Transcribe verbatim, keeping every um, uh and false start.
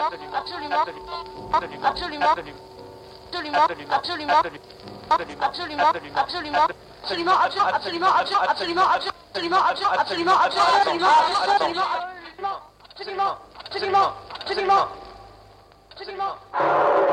absolument, absolument, absolument, absolument, absolument, absolument, absolument, absolument, absolument, absolument, absolument, absolument, absolument, absolument, absolument, absolument, absolument, absolument, absolument.